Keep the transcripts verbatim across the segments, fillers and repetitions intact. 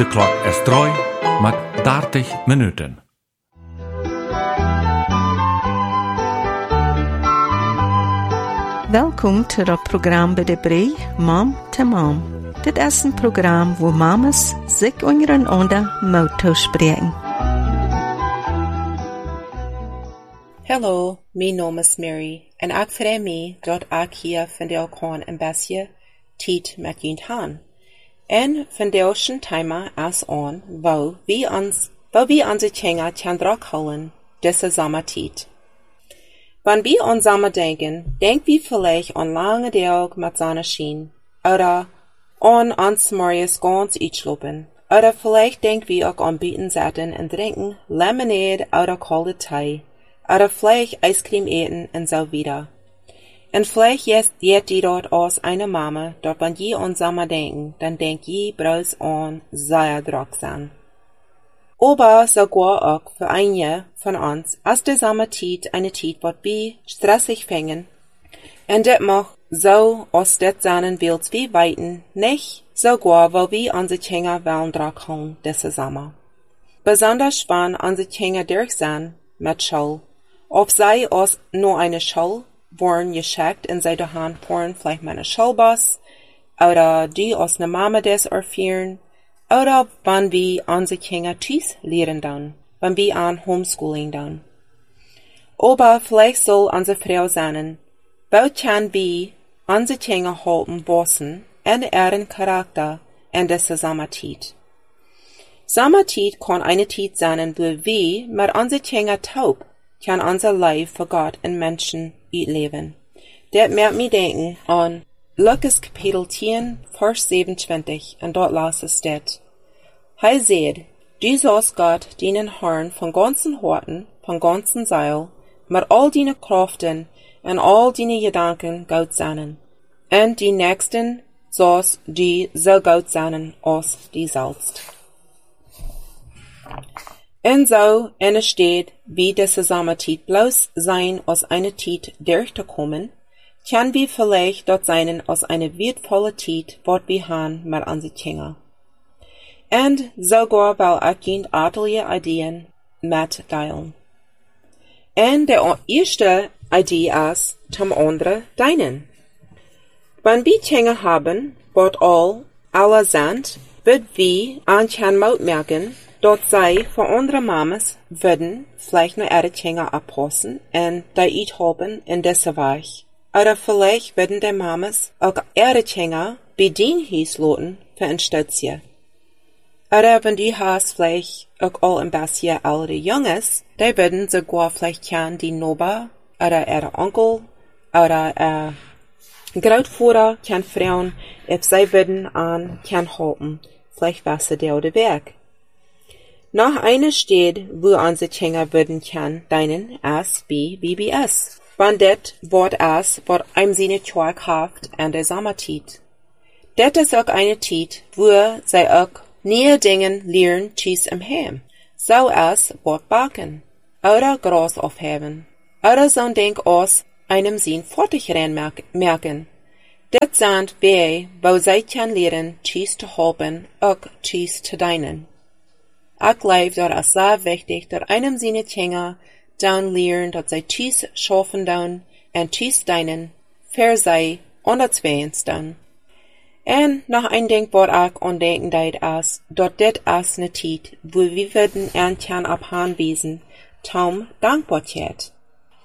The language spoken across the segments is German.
De klok is troi, met dertig minuten. Welkom to het programma bij de Brei, Mom to Mom. Dit is een programma waar mamas zich ondereinander moeten spreken. Hallo, mijn naam is Mary en ik vrij mij dat ik hier vandaag kan een beetje tijd met jullie han. En vandaag zijn thema is aan waar we ons, waar we onze Kinder kan houden deze zomertijd. Wenn wir an Sommer denken, denken wir vielleicht an lange Tage mit Sonnenschein, oder an ans morgens ganz uitschlafen, oder vielleicht denken wir auch an Bieten sitzen und trinken Lemonade oder kalte Tee, oder vielleicht Eiscreme eten und so wieder. Und vielleicht jetzt geht die dort aus einer Mama, dort wenn je an Sommer denken, dann denkt je bloß an Säuerdrucksan. Aber sogar auch für einige von uns ist die Sommertijd eine Tid, wat wir stressig fängen. Und das macht so aus det seinen Wilds wie weiten nicht sogar, weil wir unsere Kinder wollen drachen diese Sommer. Besonders wenn unsere Kinder durch sind mit Schule. Ob sie aus nur eine Schule wurden geschickt und sie daheim fahren vielleicht mit einer Schulbus oder die aus einer Mama des erfahren. Oder wenn wir unsere Kinder tschüss lehren dann, wenn wir an Homeschooling dann. Aber vielleicht soll unsere Frau sagen, wo kann wir unsere Kinder halten bossen und ihren Charakter in dieser Sommertijd. Sommertijd kann eine Tid sein, wo wir mit unseren Kinder taub kann unser Leben für Gott und Menschen leben. Das macht mich denken an Lukas Kapitel zehn, Vers siebenundzwanzig, und dort las es steht. Hij seht, du sollst Gott deinen Herrn von ganzen Horten, von ganzen Seil, mit all deine Kraften und all deine Gedanken Gott sein. Und die Nächsten sollst du so Gott sein als die selbst. Und so entsteht, wie diese Sommertijd bloß sein, aus einer Tijd durchzukommen, kann wir vielleicht dort sein, aus einer wertvollen Tijd, wat wir haben mit unseren Kindern. Und sogar will ich Ihnen etliche Ideen mitteilen. Und der erste Idee ist, zum anderen deinen. Wenn wir Kinder haben, wat all alle sind, wird wir an Maut merken, dass sie für andere Mamas würden vielleicht nur ihre Kinder abpassen und die haben in dieser Weich. Oder vielleicht würden die Mamas auch ihre Kinder bei den Hies lassen für ein Stützchen. Oder wenn die hast vielleicht auch all ein bisschen ältere Junges, die würden sogar vielleicht kann die Noba oder ihre Onkel oder äh, Großvater kann Frauen, if sie würden an kann halten, vielleicht was der oder Weg. Noch eine steht, wo unsere Kinder würden kann deinen S B B B S. Wenn das Wort ist, was einem seine Tag haft an der Sommertijd. Das ist auch eine Tid, wo sie auch neue Dinge lernen tschüss im Heim. So als Wort backen. Oder Gras aufheben. Oder so ein Ding aus einem Sinn Fortgerennen merken. Das sind Wege, wo sie kann lernen tschüss zu haben, auch tschüss zu deinen. Ich glaube, das ist sehr wichtig, dass einem seine Kinder dann lernen, dass sie tschüss schaffen dann und tschüss deinen, für sie unter zweitens dann. Und noch ein Ding, was ich an denken deit ist, dass das ist eine Zeit, wo wir würden ernten abhanden wiesen, zum Dankbarkeit.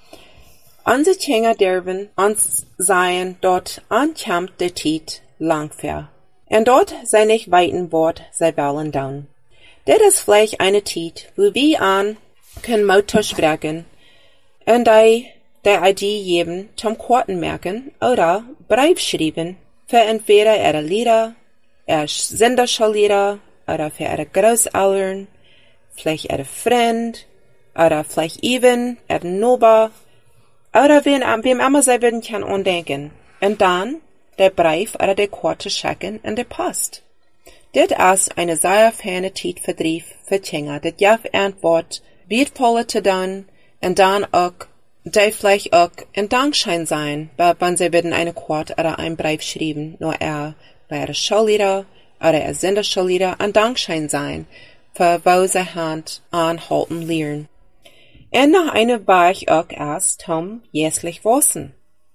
Unsere Kinder dürfen uns sein, dort ankommt die Zeit langfair. Und dort sei nicht weiten Wort, sei wollen dann. Das ist vielleicht eine Zeit, wo wir an können Mutter sprechen und die, die Idee geben zum Quarten merken oder Brief schreiben für entweder ihre Lieder, ihre Senderschullieder oder für ihre Großeltern, vielleicht ihre Freund oder vielleicht even ihre Noba oder wen, wem immer sie würden kann andenken. Und dann der Brief oder der Quarte schicken in der Post. Das ist eine sehr feine Zeit für Brief für Kinder, das ja Antwort wertvoller zu tun und dann auch, die vielleicht auch ein Dankschein sein, wenn sie würden eine Quart oder ein Brief schreiben, nur er bei ihrer Schullieder oder er Sinderschalieder an Dankschein sein, für wo sie Hand anhalten lehren. En nach einer war ich auch erst Tom jässlich wissen.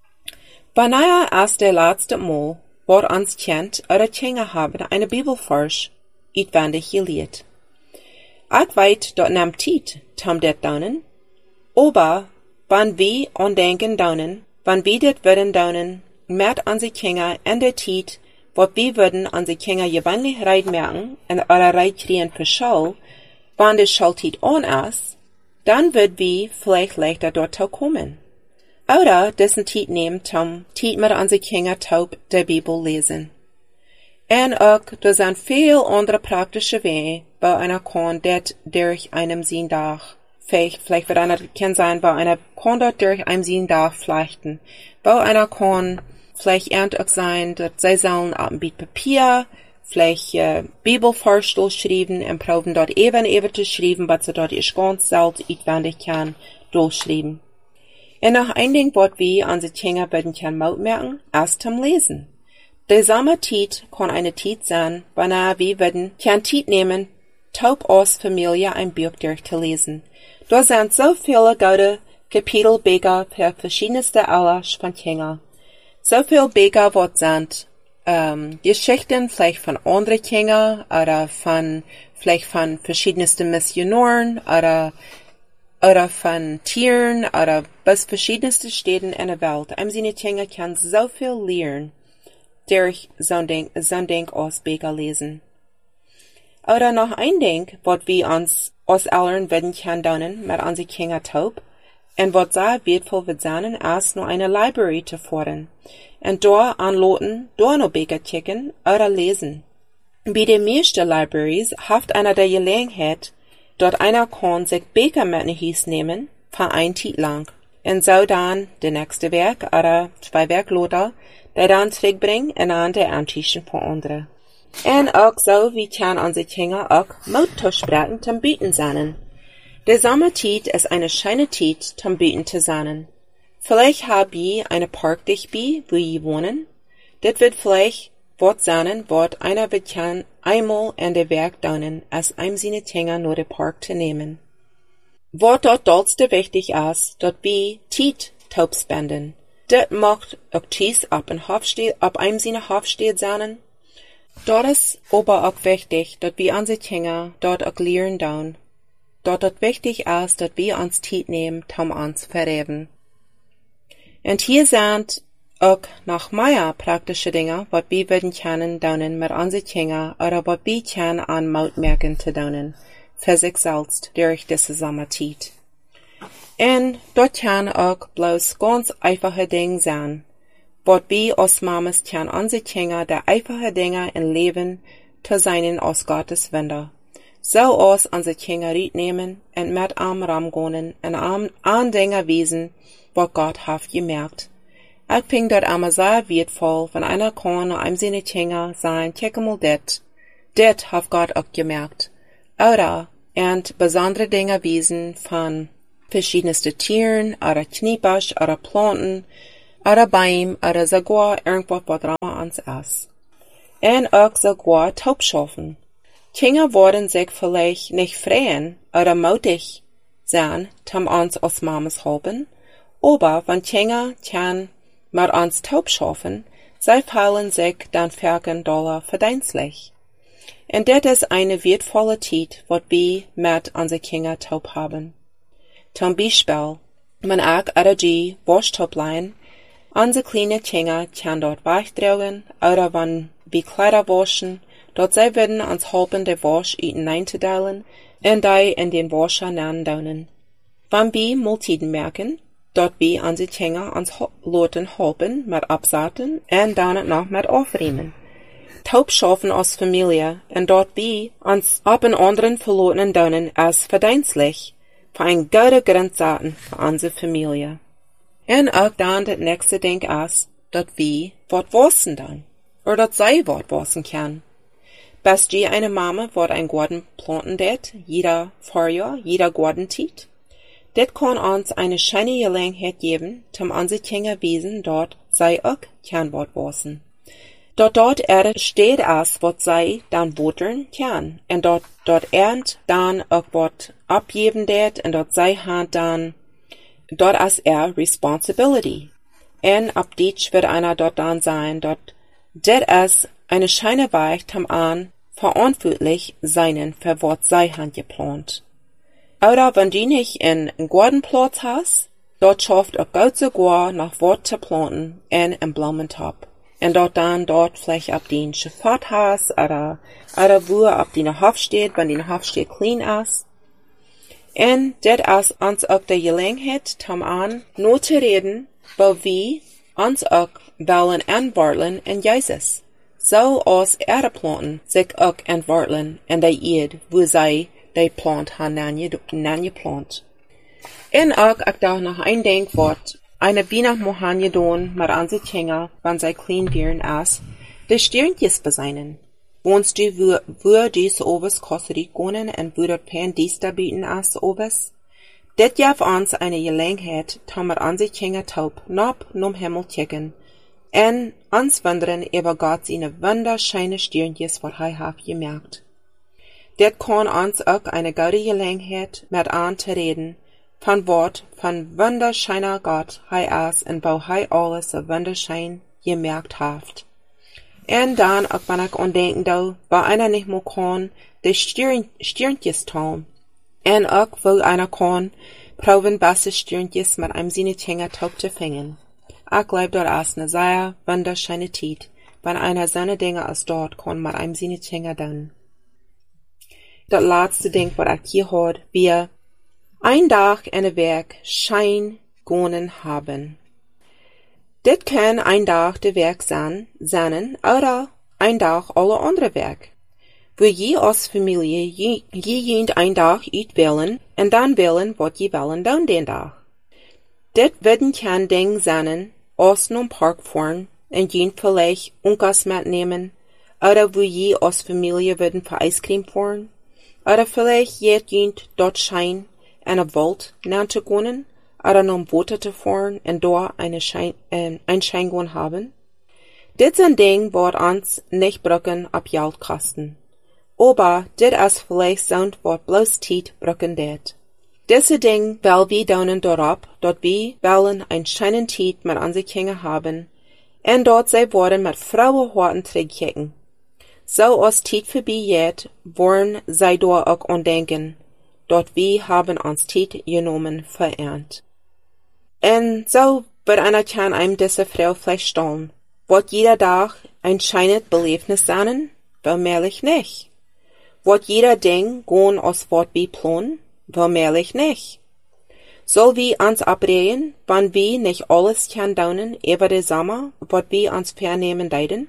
Beinahe erst der letzte Mal, wo uns kennt oder Kinder haben eine Bibelvers uitwendig geleerd. Ich weet, dat nam Tiet, Tom det daunen, aber wann wir andenken daunen, wann wir det würden daunen, met an sie Kinder in der Tiet, wo wir würden an sie Kinder gewöhnlich reit merken und oder reit kriegen für Schau, wann die Schultiet on ist, dann wird wir vielleicht leichter dort kommen. Oder dessen Tiet nehmen, Tom, Tiet mit an sie Kinder taub der Bibel lesen. En ook, er zijn veel andere praktische Wege, wo einer kann det durch einem sein Dach, vielleicht, vielleicht wird einer kann sein, wo einer kann dort durch einem sein Dach flechten, wo einer kann, vielleicht ernt auch sein, dass sie sollen auf ein Bild Papier, vielleicht äh, Bibelvorstuhl schreiben und proben dort eben eben zu schreiben, was sie dort ist ganz selbst uitwendig kann, durchschreiben. Und noch ein Ding, was wir an sich Kinder bitten kann Maut merken, erst zum Lesen. Der Sommertiet kann eine Tiet sein, beinahe wir würden kann Tiet nehmen, taub aus Familie ein Buch durchzulesen. Da sind so viele gute Kapitel Bega für verschiedenste Alter von Kinder. So viel Bega, was sind ähm, Geschichten vielleicht von anderen Kindern oder von vielleicht von verschiedensten Missionaren oder oder von Tieren oder bis verschiedenste Städten in der Welt. Einem seine Kinder kann so viel lernen durch so ein Ding, so ein Ding aus Bega lesen. Oder noch ein Ding, was wir uns aus allen werden können tun, mit unseren Kindern taub, und was sehr wertvoll wird sein, ist nur eine Library zu führen, und da anloten, da noch Bega checken oder lesen. Bei den meisten Libraries haft einer der Gelegenheit, dort einer kann sich Bega mit nach Hause nehmen, für ein Tiet lang, und so dann der nächste Werk oder zwei Werk loter, der dann zurückbringen und an der Antischen von anderen. Und auch so, wie kann unsere Kinder auch Muttersprachen zum Bieten sein. Der Sommertiet ist eine schöne Tiet zum Bieten zu sein. Vielleicht habt ihr eine Park dich bei, wo ihr wohnen. Das wird vielleicht was sein, was einer wird kann einmal in der Werk daunen, als einem seine Kinder nur den Park zu nehmen. Was dort dollste wichtig ist, dort wie Tiet taub spenden. Das macht auch Ties ab ein Hofsteht, ab einem seine Hofsteht sein. Dort ist aber auch wichtig, dass wir unsere Kinder dort auch lernen down. Dort dort wichtig ist, dass wir uns Tiet nehmen, um uns verreben. Und hier sind auch noch mehr praktische Dinge, was wir würden können daunen mit unseren Kindern oder was wir können an Mautmerken zu daunen, für sich selbst durch diese Sommertiet. Und dort kann auch bloß ganz einfache Dinge sein, was wir als Mamas kann unsere Kinder der einfache Dinge im Leben zu sein aus Gottes Wunder. So aus unsere Kinder nehmen und mit am Ramgonen und am an Dinge wiesen, was Gott hat gemerkt. Ich finde dort immer sehr wertvoll, wenn einer kann und einem seine Kinder sagen, check mal det, det hat Gott auch gemerkt. Oder und besondere Dinge wiesen von verschiedenste Tieren, oder Kniepasch, oder Planten, oder Bäume, oder sogar irgendwas, was dran ans ist. Und auch sogar Taubschafen. Kinder wollen sich vielleicht nicht freuen, oder mutig sein, um uns als Mamas helfen, aber wenn Kinder kann mit uns Taubschafen, sie fühlen sich dann vierzehn Dollar verdienstlich. Und das ist eine wertvolle Zeit, was wir mit unseren Kindern taub haben. Zum Beispiel, wenn ich oder die Waschtaublein, unsere kleinen Kinder kann dort wegtragen, oder wenn wir Kleider waschen, dort sie werden uns helfen, die Wasch hineinzuteilen und die in den Wascher nandonen. Wenn wir Multiden merken, dort wir unsere Kinder uns loten helfen mit Absaten und dann noch mit Aufräumen. Taubschafen aus Familie und dort wir uns ab und anderen verlotenen donen als verdienstlich, für ein gute Grundsaten für unsere Familie. Und auch dann das nächste Ding ist, dass wir was wissen dann, oder dass sie was wissen kann. Best je eine Mama, wat ein Garten planten det, jeder Vorjahr, jeder Gartentiet. Det kann uns eine schöne Gelegenheit geben, zum unsere Kinder wiesen, dort sei auch kann wat wissen. Dort dort er steht as, wat zij dan wateren kan. En dort dort ernt dan ook wat abgeben det, en dort zij hand dan, dort as er responsibility. En ab ditch wird einer dort dann sein, dort det as eine Scheineweich tam an, verantwortlich seinen, für wat zij hand geplant. Oder wenn die nicht in einen Gartenplatz hast, dort schafft er gut sogar nach Wort zu planten en im Blumentop. En dort dann dort vielleicht ab die Schifffahrt hast, oder, oder wo ab die Hof steht, wenn die Hof steht clean ist. En det as uns auch der Gelegenheit tam an, nur zu reden, weil wir uns auch wollen anwarten in Jesus. So als er planten, sich auch anwarten in der Erde, wo sie die plant han nanje plant. En ook ik daar nog een denkwoord, eine Biene mohanje doen, maar aan zich hängen, wann zij clean bieren as, de stierntjes beseinen. Wohnst du wo, wo dies overs kosserie gonen en wo dat pen dies da bieten as overs? Dit jaf ons eine Gelegenheit, tam er aan zich hängen taub, nop nom Himmel checken, en ons wanderen über Gott seine wunderscheine stierntjes, wat hij haf gemerkt. Dit kon ons ook eine gute Gelegenheit, met aan te reden, van wat, van wunderscheiner Gott, hij as en wo hij alles so wunderschein gemerkt haft. En dan ook wann ik ondenken dou, wo einer nicht mo kon, de stierntjes tun. En ook wo einer kon, proben basse stierntjes mit einem seine Tjenger taub zu fingen. Ich glaub dort as ne sehr wunderscheine Tiet, wenn einer seine Dinge als dort kon mit einem seine Tjenger dann. Dat laatste ding wat ik hier hoor, wir ein Tag en een werk schein gonen haben. Dit kan ein Tag de werk zijn, zijn, oder ein Tag alle andere werk. Wo je als familie je, je jent ein Tag uit willen, en dan willen wat je willen doen den dag. Dit werden kan ding zijn, als nun park fahren, en jent vielleicht unkas mitnehmen, oder wo je als familie werden für Eiscreme fahren, oder vielleicht jet jent dort schein, en een Wald naam te gonen, oder nom Boote te fahren, en dort eine Schein, äh, ein Schein gon haben. Dit zijn ding, wat ons nicht brücken ab Geld kosten. Aber dit as vielleicht sound wat bloß Tiet brücken det. Diese ding, weil wir daunen dorab, dort wir wollen ein scheinen Tiet mit an sich hängen haben, en dort sei worden mit Frauen horten trägchecken. So als Tiet vorbei jet, wollen sei dort auch andenken, dort wir haben uns Tiet genommen verernt. En so wird einer kann einem diese Frau vielleicht stellen, wat jeder Tag ein scheinet Belebnis sein, weil mehrlich nicht. Wat jeder Ding gehen aus wat wir planen, weil mehrlich nicht. Soll wir uns abreden, wann wir nicht alles kann daunen über den Sommer, wat wir uns vernehmen deiden?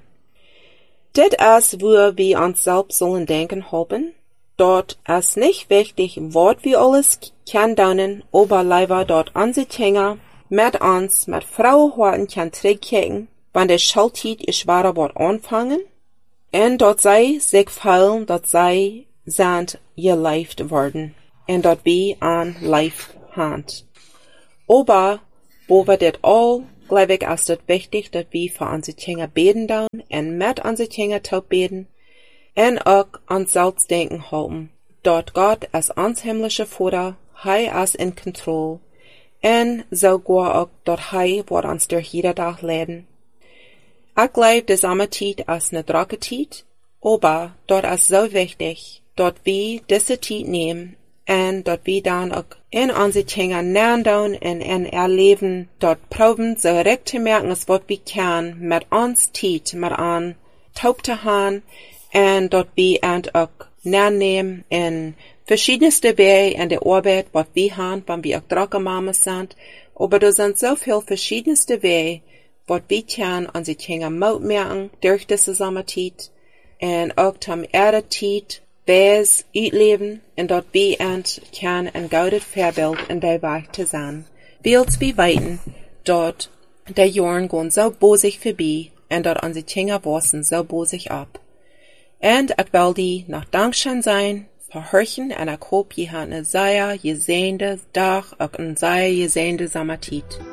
Dit as wo wir uns selbst sollen denken haben, dort as nicht wichtig, wat wir alles kann daunen, aber leider dort an sich hängen, mit uns, mit Frau horten kann trägkecken, wann der Schultiet ist schwerer wird anfangen, en dort sei sich fallen, dort sei sind geleift worden, en dort bi an Leif hand. Aber, wo wir dit all, glaub ich, ist das wichtig, dass wir für unsere Kinder beten down, en mit unsere Kinder taub beten, en auch an selbst denken halten. Dort Gott als uns himmlische Vater, hei als in Kontrolle, en sogar auch dort hei, wo uns durch jeder Tag leben. Ich glaub, die Sommertiet ist ne drocke Tiet, aber dort ist so wichtig, dort wir diese Tiet nehmen, en dort wir dann auch in unsere Kinder nähern down en en erleben, dort proben so recht zu merken, als was wir kann, mit uns Tiet, mit an, taub zu haben, en dort wir und auch nähern nehmen, in verschiedenste Wege in der Arbeit, was wir haben, wenn wir auch drocke Mamas sind, aber da sind so viel verschiedenste Wege, was wir kann an sich Kinder Maut merken, durch diese Sommertiet, en auch tam Erde Tiet, Bäs uitleben, en dort wir und kann ein gutes Vorbild in der Weg zu sein. Wils wie weiten, dort der Jorn gehen so bosig vorbei, en dort an sich Kinder wassen so bosig ab. Und ich will die nach Dankschein sein, verhorchen, en ich hoop, je hat eine sehr gesehende Dach, auch eine sehr gesehende Sommertiet.